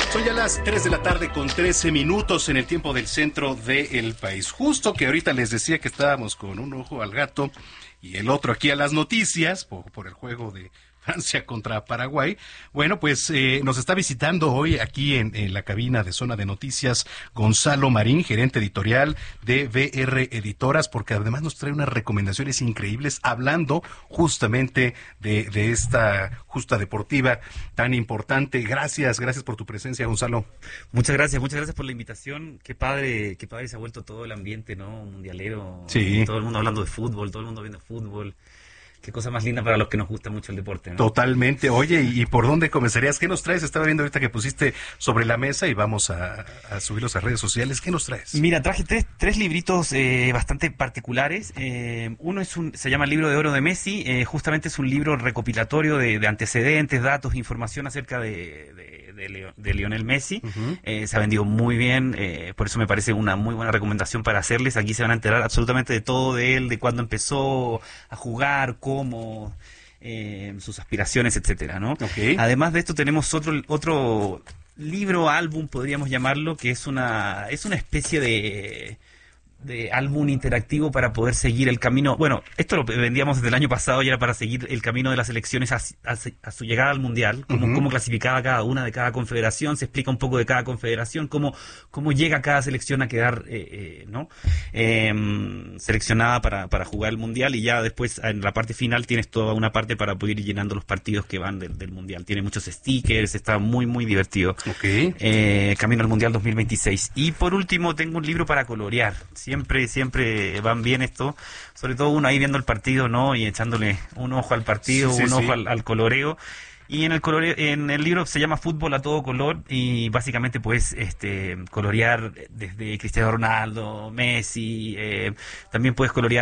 Son ya las 3 de la tarde con 13 minutos en el tiempo del centro del país. Justo que ahorita les decía que estábamos con un ojo al gato y el otro aquí a las noticias por el juego de Francia contra Paraguay. Bueno, pues nos está visitando hoy aquí en la cabina de Zona de Noticias Gonzalo Marín, gerente editorial de VR Editoras, porque además nos trae unas recomendaciones increíbles hablando justamente de esta justa deportiva tan importante. Gracias por tu presencia, Gonzalo. Muchas gracias por la invitación. Qué padre se ha vuelto todo el ambiente, ¿no? Mundialero. Sí. Todo el mundo hablando de fútbol, todo el mundo viendo fútbol. Qué cosa más linda para los que nos gusta mucho el deporte, ¿no? Totalmente. Oye, ¿y por dónde comenzarías? ¿Qué nos traes? Estaba viendo ahorita que pusiste sobre la mesa y vamos a subirlos a redes sociales. ¿Qué nos traes? Mira, traje tres libritos bastante particulares. Uno se llama El Libro de Oro de Messi. Justamente es un libro recopilatorio de antecedentes, datos, información acerca de Lionel Messi. Uh-huh. Se ha vendido muy bien, por eso me parece una muy buena recomendación para hacerles. Aquí se van a enterar absolutamente de todo de él, de cuándo empezó a jugar, cómo, sus aspiraciones, etcétera, ¿no? Okay. Además de esto tenemos otro libro, álbum, podríamos llamarlo, que es una especie de álbum interactivo para poder seguir el camino. Bueno, esto lo vendíamos desde el año pasado y era para seguir el camino de las selecciones a su llegada al Mundial, cómo clasificaba cada una de cada confederación, se explica un poco de cada confederación, cómo llega cada selección a quedar seleccionada para jugar el Mundial, y ya después en la parte final tienes toda una parte para poder ir llenando los partidos que van del Mundial. Tiene muchos stickers, está muy muy divertido. Okay. Camino al Mundial 2026. Y por último tengo un libro para colorear. Siempre van bien esto, sobre todo uno ahí viendo el partido, ¿no? Y echándole un ojo al partido, un ojo al coloreo. Y en el libro se llama Fútbol a todo color, y básicamente puedes colorear desde Cristiano Ronaldo, Messi, también puedes colorear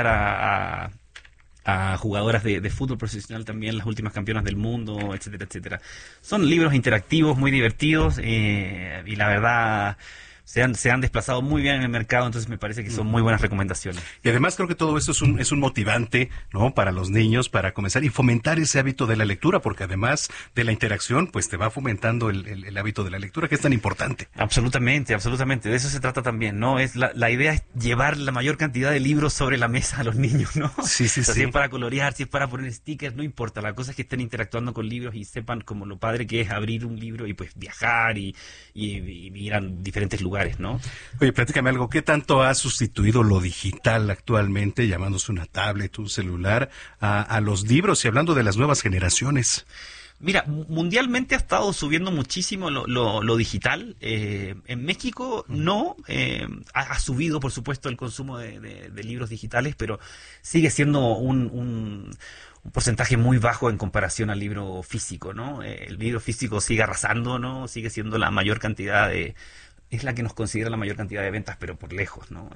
a jugadoras de fútbol profesional también, las últimas campeonas del mundo, etcétera, etcétera. Son libros interactivos, muy divertidos, y la verdad se han desplazado muy bien en el mercado, entonces me parece que son muy buenas recomendaciones. Y además creo que todo esto es un motivante, ¿no? Para los niños, para comenzar y fomentar ese hábito de la lectura, porque además de la interacción, pues te va fomentando el hábito de la lectura, que es tan importante. Absolutamente, de eso se trata también, ¿no? La idea es llevar la mayor cantidad de libros sobre la mesa a los niños, ¿no? Sí. Si es para colorear, si es para poner stickers, no importa, la cosa es que estén interactuando con libros y sepan como lo padre que es abrir un libro y pues viajar y ir a diferentes lugares, ¿no? Oye, platícame algo, ¿qué tanto ha sustituido lo digital actualmente, llamándose una tablet, un celular, a los libros, y hablando de las nuevas generaciones? Mira, mundialmente ha estado subiendo muchísimo lo digital. En México no, ha subido por supuesto el consumo de libros digitales, pero sigue siendo un porcentaje muy bajo en comparación al libro físico, ¿no? El libro físico sigue arrasando, ¿no? Sigue siendo la mayor cantidad es la que nos considera la mayor cantidad de ventas, pero por lejos, ¿no?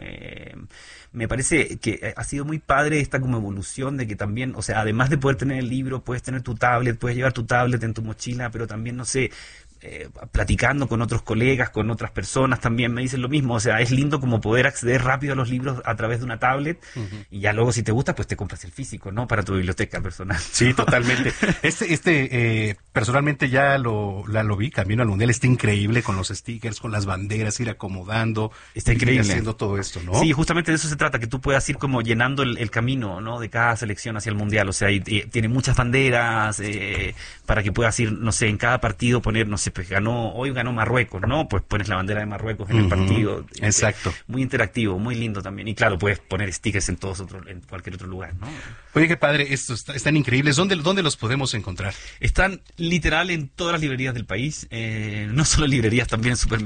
Me parece que ha sido muy padre esta como evolución de que también, o sea, además de poder tener el libro, puedes tener tu tablet, puedes llevar tu tablet en tu mochila, pero también, no sé, platicando con otros colegas, con otras personas también me dicen lo mismo. O sea, es lindo como poder acceder rápido a los libros a través de una tablet, y ya luego si te gusta pues te compras el físico, ¿no? Para tu biblioteca personal. Sí, totalmente. Personalmente ya lo vi, Camino al Mundial, está increíble con los stickers, con las banderas, ir acomodando, está increíble haciendo todo esto, ¿no? Sí, justamente de eso se trata, que tú puedas ir como llenando el camino, ¿no? De cada selección hacia el Mundial. O sea, y tiene muchas banderas para que puedas ir, no sé, en cada partido poner, no sé, pues hoy ganó Marruecos, ¿no? Pues pones la bandera de Marruecos en el partido. Exacto. Muy interactivo, muy lindo también. Y claro, puedes poner stickers en cualquier otro lugar, ¿no? Oye, qué padre, están increíbles. ¿Dónde los podemos encontrar? Están literal en todas las librerías del país, no solo librerías, también en supermercados.